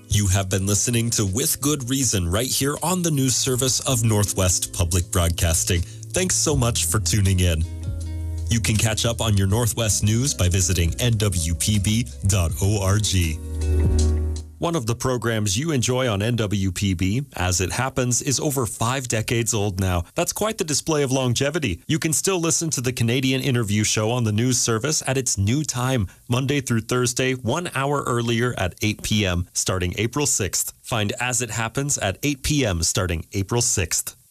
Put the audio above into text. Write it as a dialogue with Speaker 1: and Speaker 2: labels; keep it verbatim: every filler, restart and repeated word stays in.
Speaker 1: You have been listening to With Good Reason right here on the news service of Northwest Public Broadcasting. Thanks so much for tuning in. You can catch up on your Northwest news by visiting N W P B dot org. One of the programs you enjoy on N W P B, As It Happens, is over five decades old now. That's quite the display of longevity. You can still listen to the Canadian Interview Show on the news service at its new time, Monday through Thursday, one hour earlier at eight p.m., starting April sixth. Find As It Happens at eight p.m. starting April sixth.